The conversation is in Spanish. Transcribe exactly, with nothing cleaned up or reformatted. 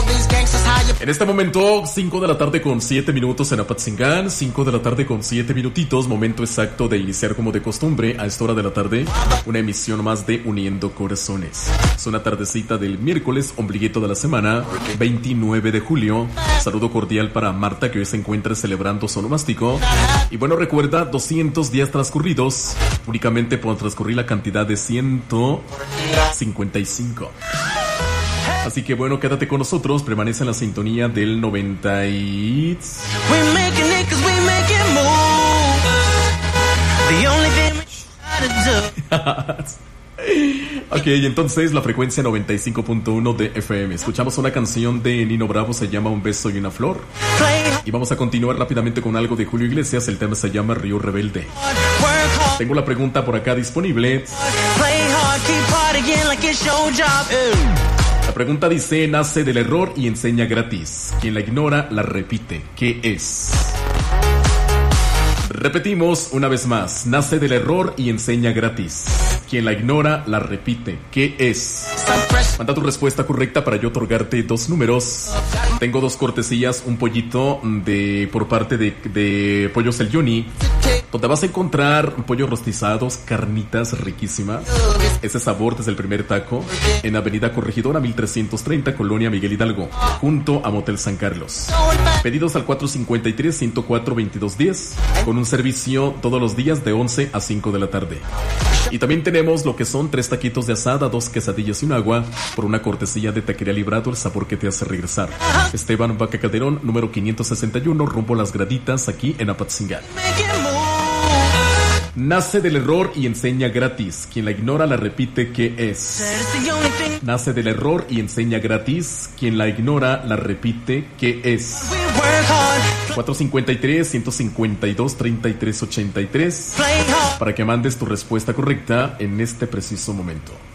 En este momento, cinco de la tarde con siete minutos en Apatzingán, cinco de la tarde con siete minutitos, momento exacto de iniciar como de costumbre a esta hora de la tarde, una emisión más de Uniendo Corazones. Es una tardecita del miércoles, ombliguito de la semana, veintinueve de julio. Saludo cordial para Marta, que hoy se encuentra celebrando su onomástico. Y bueno, recuerda, doscientos días transcurridos, únicamente por transcurrir la cantidad de ciento cincuenta y cinco. Así que bueno, quédate con nosotros, permanece en la sintonía del noventa y... Ok, entonces la frecuencia noventa y cinco punto uno de F M. Escuchamos una canción de Nino Bravo, se llama Un beso y una flor. Y vamos a continuar rápidamente con algo de Julio Iglesias, el tema se llama Río Rebelde. Tengo la pregunta por acá disponible. La pregunta dice, nace del error y enseña gratis. Quien la ignora, la repite. ¿Qué es? Repetimos una vez más. Nace del error y enseña gratis. Quien la ignora, la repite. ¿Qué es? Manda tu respuesta correcta para yo otorgarte dos números. Tengo dos cortesías, un pollito de por parte de, de Pollos El Johnny, donde vas a encontrar pollos rostizados, carnitas riquísimas. Ese sabor desde el primer taco, en Avenida Corregidora mil trescientos treinta, Colonia Miguel Hidalgo, junto a Motel San Carlos. Pedidos al cuatro cinco tres, ciento cuatro, veintidós diez, con un servicio todos los días de once a cinco de la tarde. Y también tenemos lo que son tres taquitos de asada, dos quesadillas y un agua, por una cortesía de Taquería Librado, el sabor que te hace regresar. Esteban Vaca Calderón, número quinientos sesenta y uno, rumbo a Las Graditas, aquí en Apatzingán. Nace del error y enseña gratis. Quien la ignora, la repite. ¿Qué es? Nace del error y enseña gratis. Quien la ignora, la repite. ¿Qué es? cuatro cinco tres, ciento cincuenta y dos, treinta y tres ochenta y tres, para que mandes tu respuesta correcta en este preciso momento.